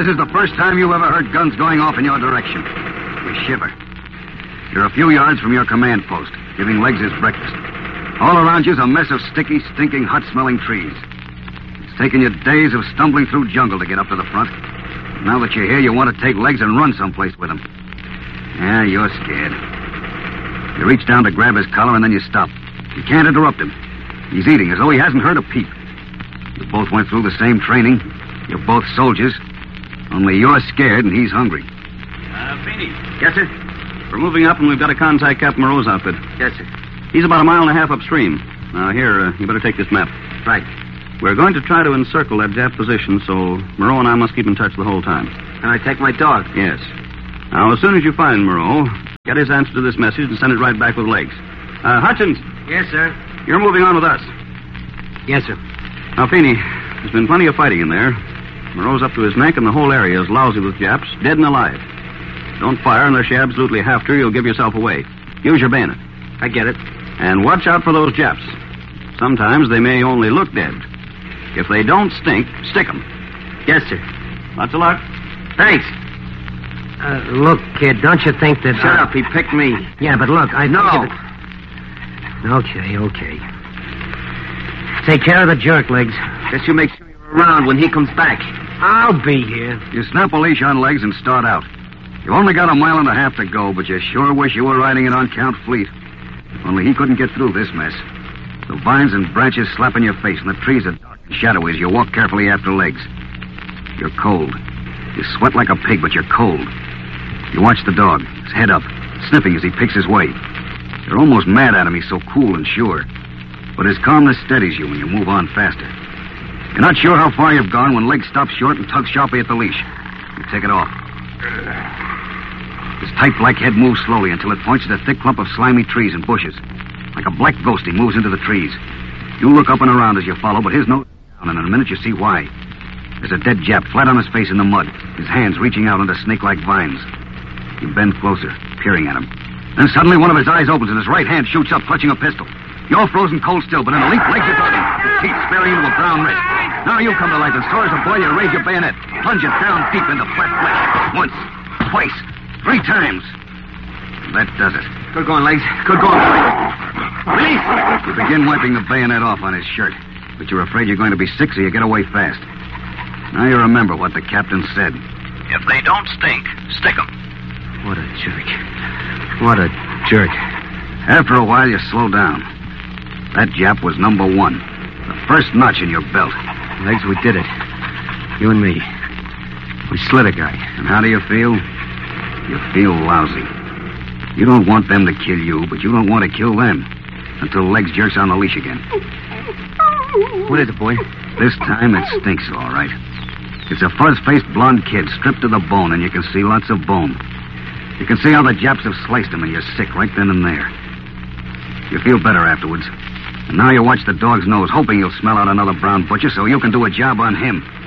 This is the first time you've ever heard guns going off in your direction. You shiver. You're a few yards from your command post, giving Legs his breakfast. All around you's a mess of sticky, stinking, hot-smelling trees. It's taken you days of stumbling through jungle to get up to the front. Now that you're here, you want to take Legs and run someplace with him. Yeah, you're scared. You reach down to grab his collar, and then you stop. You can't interrupt him. He's eating as though he hasn't heard a peep. You both went through the same training. You're both soldiers. Only you're scared and he's hungry. Feeney. Yes, sir? We're moving up, and we've got to contact Captain Moreau's outfit. Yes, sir. He's about 1.5 miles upstream. Now, here, you better take this map. Right. We're going to try to encircle that Jap position, so Moreau and I must keep in touch the whole time. Can I take my dog? Yes. Now, as soon as you find Moreau, get his answer to this message and send it right back with Legs. Hutchins. Yes, sir. You're moving on with us. Yes, sir. Now, Feeney, there's been plenty of fighting in there. Moreau's up to his neck, and the whole area is lousy with Japs, dead and alive. Don't fire unless you absolutely have to. You'll give yourself away. Use your bayonet. I get it. And watch out for those Japs. Sometimes they may only look dead. If they don't stink, stick 'em. Yes, sir. Lots of luck. Thanks. Look, kid, don't you think that... Shut up. He picked me. Yeah, but look, I know. Okay. Take care of the jerk, Legs. Guess you make sure you're around when he comes back. I'll be here. You snap a leash on Legs and start out. You've only got 1.5 miles to go, but you sure wish you were riding it on Count Fleet. Only he couldn't get through this mess. The vines and branches slap in your face, and the trees are dark and shadowy as you walk carefully after Legs. You're cold. You sweat like a pig, but you're cold. You watch the dog, his head up, sniffing as he picks his way. You're almost mad at him, he's so cool and sure. But his calmness steadies you when you move on faster. You're not sure how far you've gone when Legs stops short and tugs sharply at the leash. You take it off. His tight black head moves slowly until it points at a thick clump of slimy trees and bushes. Like a black ghost, he moves into the trees. You look up and around as you follow, but his nose is down, and in a minute you see why. There's a dead Jap flat on his face in the mud, his hands reaching out under snake-like vines. You bend closer, peering at him. Then suddenly one of his eyes opens and his right hand shoots up, clutching a pistol. You're frozen cold still, but in a leap, Legs are talking. His teeth staring into a brown wrist. Now you come to life, and sore as a boy, you raise your bayonet. Plunge it down deep into flat flesh. Once, twice, 3 times. That does it. Good going, Legs. Good going. Release! You begin wiping the bayonet off on his shirt, but you're afraid you're going to be sick, so you get away fast. Now you remember what the captain said. If they don't stink, stick 'em. What a jerk. What a jerk. After a while, you slow down. That Jap was number 1. The first notch in your belt. Legs, we did it. You and me. We slit a guy. And how do you feel? You feel lousy. You don't want them to kill you, but you don't want to kill them. Until Legs jerks on the leash again. What is it, boy? This time it stinks, all right. It's a fuzz-faced blonde kid stripped to the bone, and you can see lots of bone. You can see how the Japs have sliced him, and you're sick right then and there. You feel better afterwards. And now you watch the dog's nose, hoping you'll smell out another brown butcher so you can do a job on him.